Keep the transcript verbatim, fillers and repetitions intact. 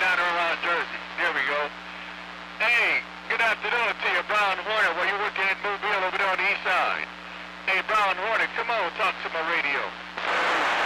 down around Jersey. There we go. Hey, good afternoon to you, Brown Hornet. Well, you're working in Mobile over there on the east side. Hey, Brown Hornet, come on, talk to my radio.